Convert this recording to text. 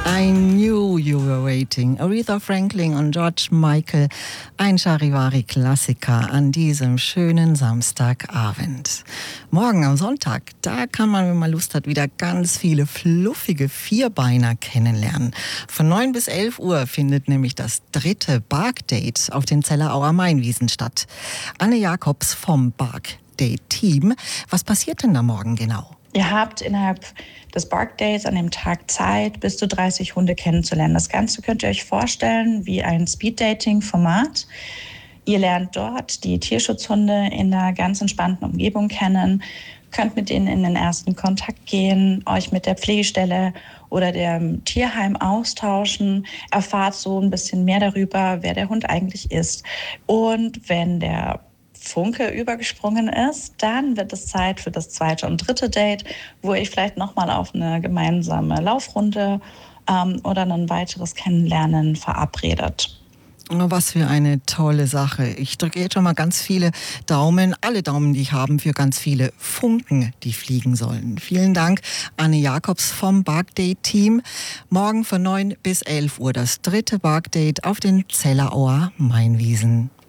I Knew You Were Waiting. Aretha Franklin und George Michael. Ein Charivari-Klassiker an diesem schönen Samstagabend. Morgen am Sonntag, da kann man, wenn man Lust hat, wieder ganz viele fluffige Vierbeiner kennenlernen. Von 9 bis 11 Uhr findet nämlich das 3. Bark-Date auf den Zellerauer Mainwiesen statt. Anne Jacobs vom Bark-Date-Team. Was passiert denn da morgen genau? Ihr habt innerhalb des Bark Days an dem Tag Zeit, bis zu 30 Hunde kennenzulernen. Das Ganze könnt ihr euch vorstellen wie ein Speed-Dating-Format. Ihr lernt dort die Tierschutzhunde in einer ganz entspannten Umgebung kennen, könnt mit ihnen in den ersten Kontakt gehen, euch mit der Pflegestelle oder dem Tierheim austauschen, erfahrt so ein bisschen mehr darüber, wer der Hund eigentlich ist. Und wenn der Funke übergesprungen ist, dann wird es Zeit für das 2. und 3. Date, wo ihr vielleicht nochmal auf eine gemeinsame Laufrunde oder ein weiteres Kennenlernen verabredet. Oh, was für eine tolle Sache. Ich drücke jetzt schon mal ganz viele Daumen, alle Daumen, die ich habe, für ganz viele Funken, die fliegen sollen. Vielen Dank, Anne Jacobs vom Bark-Date-Team. Morgen von 9 bis 11 Uhr das 3. Bark-Date auf den Zellerauer Mainwiesen.